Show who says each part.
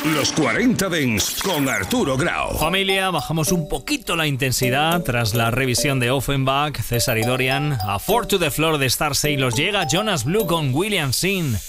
Speaker 1: Los 40 Dents con Arturo Grau.
Speaker 2: Familia, bajamos un poquito la intensidad tras la revisión de Offenbach, César y Dorian. A Four to the Floor de Star Sailors llega Jonas Blue con William Sin.